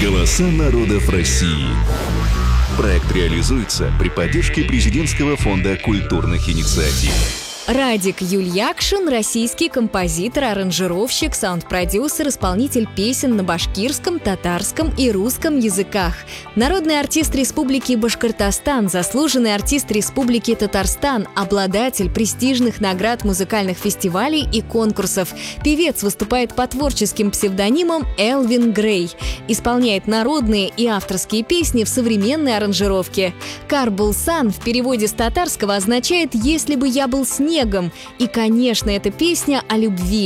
Голоса народов России. Проект реализуется при поддержке Президентского фонда культурных инициатив. Радик Юльякшин – российский композитор, аранжировщик, саунд-продюсер, исполнитель песен на башкирском, татарском и русском языках. Народный артист Республики Башкортостан, заслуженный артист Республики Татарстан, обладатель престижных наград музыкальных фестивалей и конкурсов. Певец выступает под творческим псевдонимом Элвин Грей. Исполняет народные и авторские песни в современной аранжировке. «Карбулсан» в переводе с татарского означает «если бы я был снегом». И, конечно, эта песня о любви.